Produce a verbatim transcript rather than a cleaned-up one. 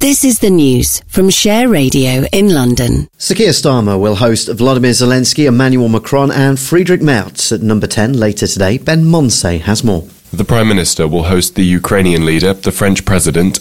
This is the news from Share Radio in London. Sir Keir Starmer will host Vladimir Zelensky, Emmanuel Macron and Friedrich Merz at number ten later today. Ben Monsey has more. The Prime Minister will host the Ukrainian leader, the French President